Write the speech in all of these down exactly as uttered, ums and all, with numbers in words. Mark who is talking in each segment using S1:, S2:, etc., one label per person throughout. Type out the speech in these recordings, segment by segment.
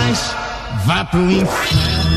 S1: mais, vá pro inferno.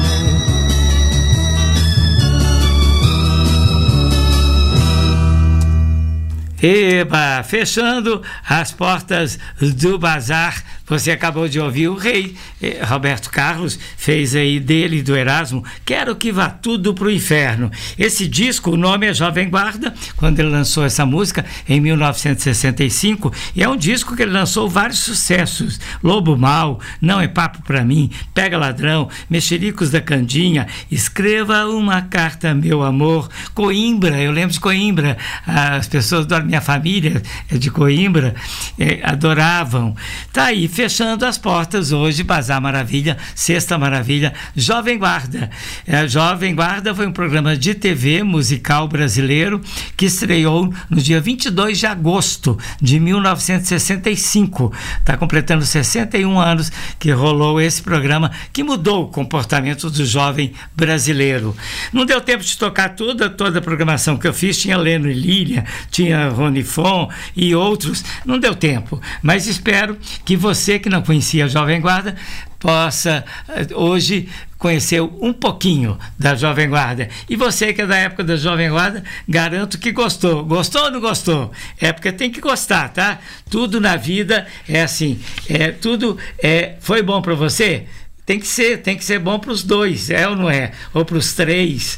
S2: Eba, fechando as portas do bazar, você acabou de ouvir o rei Roberto Carlos, fez aí dele, do Erasmo, Quero que vá tudo pro inferno. Esse disco, o nome é Jovem Guarda, quando ele lançou essa música em mil novecentos e sessenta e cinco, e é um disco que ele lançou vários sucessos: Lobo Mal, Não é Papo Pra Mim, Pega Ladrão, Mexericos da Candinha, Escreva uma Carta, Meu Amor, Coimbra, eu lembro de Coimbra, as pessoas da minha família de Coimbra eh, adoravam. Tá aí, fechando as portas hoje, Bazar Maravilha, Sexta Maravilha, Jovem Guarda. É, Jovem Guarda foi um programa de T V musical brasileiro que estreou no dia vinte e dois de agosto de mil novecentos e sessenta e cinco. Está completando sessenta e um anos que rolou esse programa que mudou o comportamento do jovem brasileiro. Não deu tempo de tocar toda, toda a programação que eu fiz, tinha Leno e Lília, tinha Rony Fon e outros, não deu tempo, mas espero que você que não conhecia a Jovem Guarda possa hoje conhecer um pouquinho da Jovem Guarda. E você que é da época da Jovem Guarda, garanto que gostou. Gostou ou não gostou? É porque tem que gostar, tá? Tudo na vida é assim, é, tudo é, foi bom para você? Tem que ser, tem que ser bom para os dois, é ou não é? Ou para os três.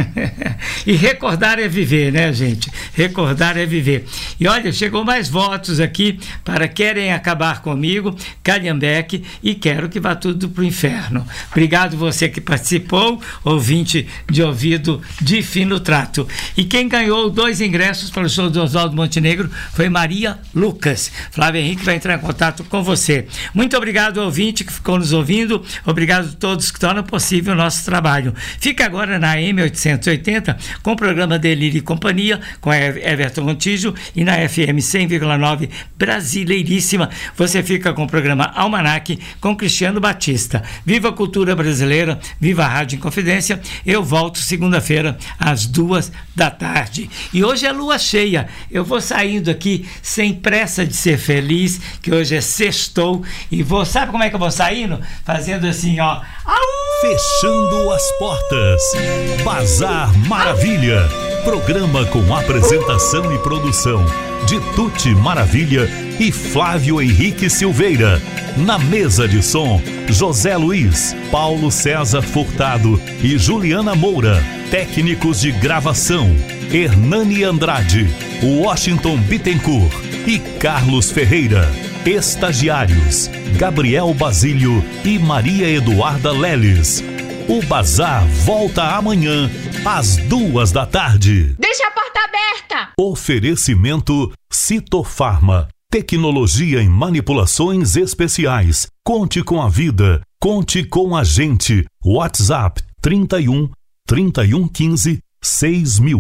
S2: E recordar é viver, né, gente? Recordar é viver. E olha, chegou mais votos aqui para Querem Acabar Comigo, Calhambeque e Quero que Vá Tudo pro Inferno. Obrigado você que participou, ouvinte de ouvido de fino trato. E quem ganhou dois ingressos para o show do Oswaldo Montenegro foi Maria Lucas. Flávio Henrique vai entrar em contato com você. Muito obrigado, ouvinte que ficou nos ouvindo. Obrigado a todos que tornam possível o nosso trabalho. Fica agora na A M oitocentos e oitenta com o programa Delírio e Companhia, com Everton Montijo, e na F M cem vírgula nove Brasileiríssima. Você fica com o programa Almanac com Cristiano Batista. Viva a cultura brasileira, viva a Rádio Inconfidência. Eu volto segunda-feira às duas da tarde. E hoje é lua cheia. Eu vou saindo aqui sem pressa de ser feliz, que hoje é sextou, e vou, sabe como é que eu vou saindo? Fazendo assim, ó. Au!
S3: Fechando as portas. Bazar Maravilha. Programa com apresentação e produção de Tuti Maravilha e Flávio Henrique Silveira. Na mesa de som, José Luiz, Paulo César Furtado e Juliana Moura. Técnicos de gravação, Hernani Andrade, Washington Bittencourt e Carlos Ferreira. Estagiários, Gabriel Basílio e Maria Eduarda Leles. O Bazar volta amanhã às duas da tarde.
S4: Deixa a porta aberta!
S3: Oferecimento Citofarma. Tecnologia em manipulações especiais. Conte com a vida. Conte com a gente. WhatsApp trinta e um, trinta e um quinze, seis mil.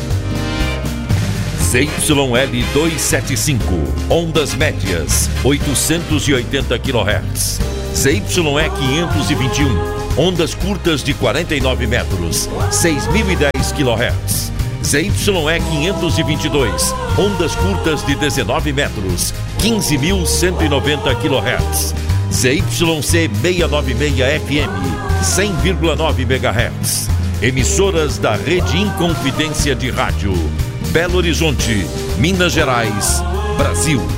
S5: Z Y L duzentos e setenta e cinco, ondas médias, oitocentos e oitenta quilohertz. Z Y E quinhentos e vinte e um, ondas curtas de quarenta e nove metros, seis mil e dez quilohertz. Z Y E quinhentos e vinte e dois, ondas curtas de dezenove metros, quinze mil cento e noventa quilohertz. Z Y C seiscentos e noventa e seis F M, cem vírgula nove megahertz. Emissoras da Rede Inconfidência de Rádio. Belo Horizonte, Minas Gerais, Brasil.